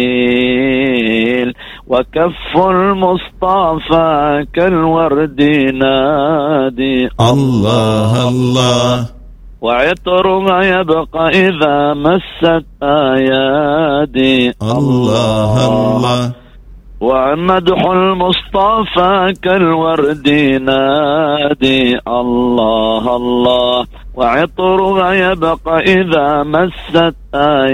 وكف المصطفى كالورد نادي الله الله، وعطرها يبقى إذا مست أيادي الله الله، ومدح المصطفى كالورد نادي الله الله، وعطرها يبقى إذا مست